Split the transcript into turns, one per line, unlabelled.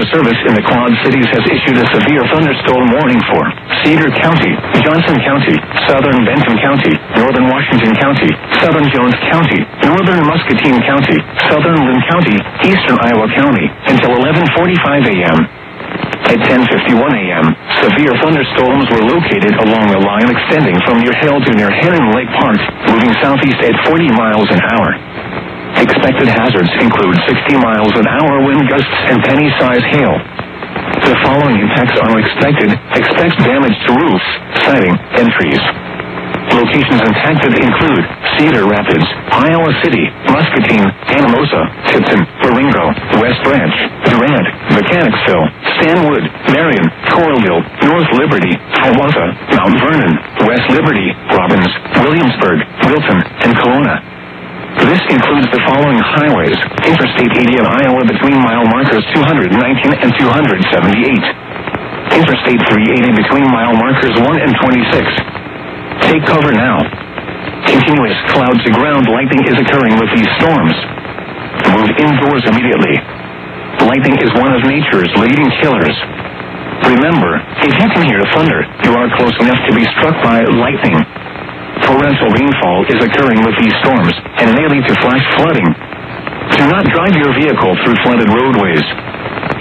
Service in the Quad Cities has issued a severe thunderstorm warning for Cedar County, Johnson County, southern Benton County, northern Washington County, southern Jones County, northern Muscatine County, southern Lynn County, eastern Iowa County, until 11:45 a.m. At 10:51 a.m., severe thunderstorms were located along a line extending from near Hill to near Heron Lake Park, moving southeast at 40 miles an hour. Expected hazards include 60 miles an hour wind gusts and penny-size hail. The following impacts are expected. Expect damage to roofs, siding, and trees. Locations impacted include Cedar Rapids, Iowa City, Muscatine, Anamosa, Tipton, Baringo, West Branch, Durant, Mechanicsville, Stanwood, Marion, Coralville, North Liberty, Hiawatha, Mount Vernon, West Liberty, Robbins, Williamsburg, Wilton, and Kelowna. This includes the following highways: Interstate 80 in Iowa between mile markers 219 and 278. Interstate 380 between mile markers 1 and 26. Take cover now. Continuous cloud-to-ground lightning is occurring with these storms. Move indoors immediately. Lightning is one of nature's leading killers. Remember, if you can hear thunder, you are close enough to be struck by lightning. Torrential rainfall is occurring with these storms and may lead to flash flooding. Do not drive your vehicle through flooded roadways.